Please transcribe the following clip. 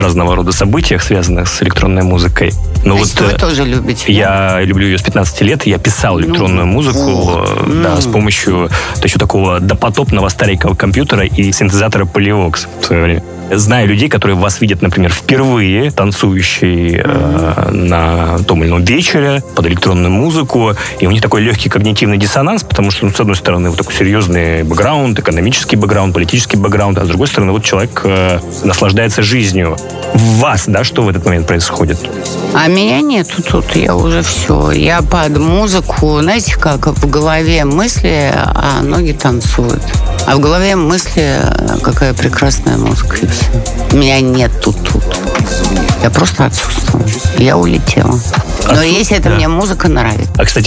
разного рода событиях, связанных с электронной музыкой. Но вот вы тоже любите? Я люблю ее с 15 лет. Я писал электронную музыку с помощью еще такого допотопного старенького компьютера и синтезатора Polyvox в свое время. Знаю людей, которые вас видят, например, впервые танцующие на том или ином вечере под электронную музыку, и у них такой легкий когнитивный диссонанс, потому что, с одной стороны, вот такой серьезный бэкграунд, экономический бэкграунд, политический бэкграунд, а с другой стороны, вот человек наслаждается жизнью. В вас, да, что в этот момент происходит? А меня нету тут, я уже все. Я под музыку, знаете, как в голове мысли, а ноги танцуют. А в голове мысли, какая прекрасная музыка, и все. Меня нет тут. Я просто отсутствую. Я улетела. Но если это мне музыка нравится. А, кстати,